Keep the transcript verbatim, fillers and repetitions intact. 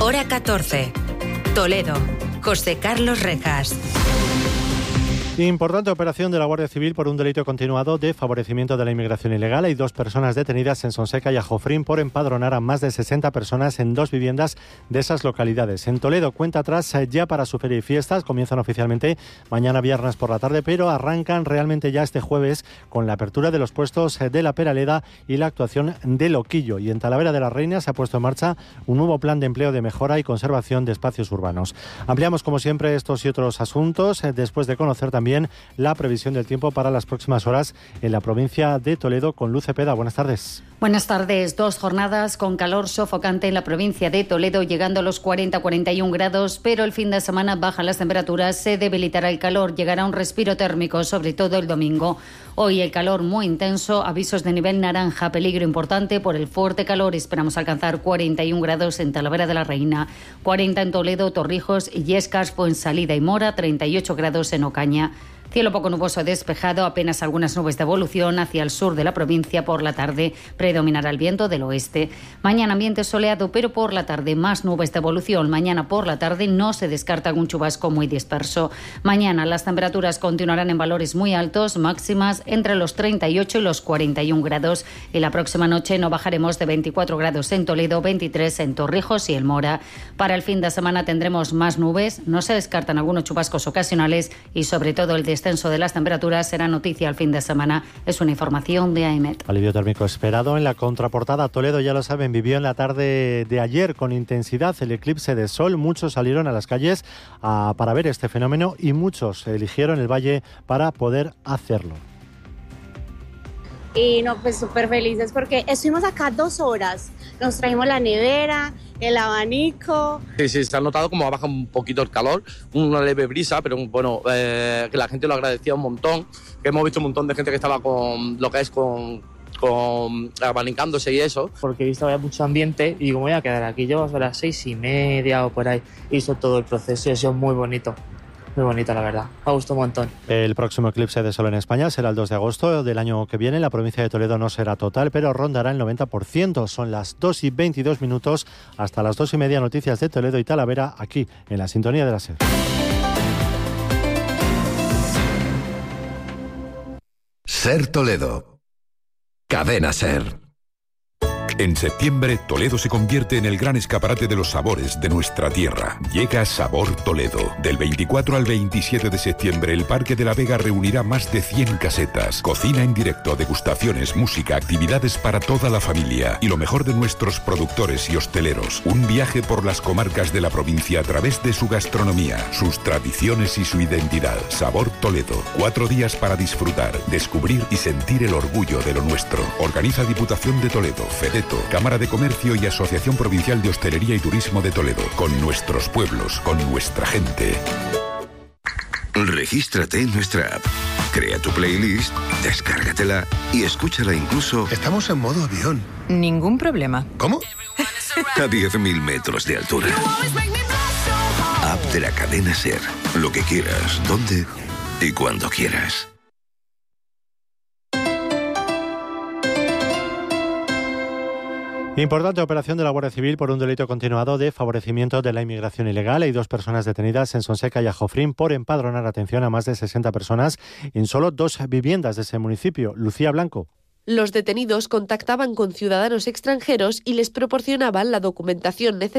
Hora catorce. Toledo. José Carlos Rejas. Importante operación de la Guardia Civil por un delito continuado de favorecimiento de la inmigración ilegal. Hay dos personas detenidas en Sonseca y Ajofrín por empadronar a más de sesenta personas en dos viviendas de esas localidades. En Toledo, cuenta atrás ya para su feria y fiestas. Comienzan oficialmente mañana viernes por la tarde, pero arrancan realmente ya este jueves con la apertura de los puestos de la Peraleda y la actuación de Loquillo. Y en Talavera de la Reina se ha puesto en marcha un nuevo plan de empleo de mejora y conservación de espacios urbanos. Ampliamos, como siempre, estos y otros asuntos después de conocer también la previsión del tiempo para las próximas horas en la provincia de Toledo con Luz Cepeda. Buenas tardes. Buenas tardes. Dos jornadas con calor sofocante en la provincia de Toledo, llegando a los cuarenta a cuarenta y un grados, pero el fin de semana bajan las temperaturas, se debilitará el calor, llegará un respiro térmico, sobre todo el domingo. Hoy el calor muy intenso, avisos de nivel naranja, peligro importante por el fuerte calor. Esperamos alcanzar cuarenta y un grados en Talavera de la Reina, cuarenta en Toledo, Torrijos, Illescas, Fuensalida y Mora, treinta y ocho grados en Ocaña. Cielo poco nuboso despejado, apenas algunas nubes de evolución hacia el sur de la provincia. Por la tarde predominará el viento del oeste. Mañana ambiente soleado, pero por la tarde más nubes de evolución. Mañana por la tarde no se descarta algún chubasco muy disperso. Mañana las temperaturas continuarán en valores muy altos, máximas entre los treinta y ocho y los cuarenta y un grados. Y la próxima noche no bajaremos de veinticuatro grados en Toledo, veintitrés en Torrijos y El Mora. Para el fin de semana tendremos más nubes, no se descartan algunos chubascos ocasionales y sobre todo el de descenso de las temperaturas será noticia al fin de semana. Es una información de AEMET. Alivio térmico esperado en la contraportada. Toledo, ya lo saben, vivió en la tarde de ayer con intensidad el eclipse de sol. Muchos salieron a las calles a, para ver este fenómeno y muchos eligieron el valle para poder hacerlo. Y no, pues súper felices porque estuvimos acá dos horas. Nos trajimos la nevera, el abanico. Sí, sí, se ha notado como baja un poquito el calor, una leve brisa, pero bueno, eh, que la gente lo agradecía un montón, que hemos visto un montón de gente que estaba con lo que es con, con abanicándose y eso. Porque he visto que había mucho ambiente y digo, me voy a quedar aquí yo a las seis y media o por ahí. Hizo todo el proceso y ha sido muy bonito. Muy bonita, la verdad. Me ha gustado un montón. El próximo eclipse de sol en España será el dos de agosto del año que viene. La provincia de Toledo no será total, pero rondará el noventa por ciento. Son las dos y veintidós minutos. Hasta las dos y media, noticias de Toledo y Talavera, aquí en la sintonía de la SER. SER Toledo. Cadena SER. En septiembre, Toledo se convierte en el gran escaparate de los sabores de nuestra tierra. Llega Sabor Toledo. Del veinticuatro al veintisiete de septiembre, el Parque de la Vega reunirá más de cien casetas. Cocina en directo, degustaciones, música, actividades para toda la familia. Y lo mejor de nuestros productores y hosteleros. Un viaje por las comarcas de la provincia a través de su gastronomía, sus tradiciones y su identidad. Sabor Toledo. Cuatro días para disfrutar, descubrir y sentir el orgullo de lo nuestro. Organiza Diputación de Toledo, FEDETO, Cámara de Comercio y Asociación Provincial de Hostelería y Turismo de Toledo. Con nuestros pueblos, con nuestra gente. Regístrate en nuestra app. Crea tu playlist, descárgatela y escúchala incluso... Estamos en modo avión. Ningún problema. ¿Cómo? A diez mil metros de altura. App de la cadena SER. Lo que quieras, donde y cuando quieras. Importante operación de la Guardia Civil por un delito continuado de favorecimiento de la inmigración ilegal. Hay dos personas detenidas en Sonseca y Ajofrín por empadronar, atención, a más de sesenta personas en solo dos viviendas de ese municipio. Lucía Blanco. Los detenidos contactaban con ciudadanos extranjeros y les proporcionaban la documentación necesaria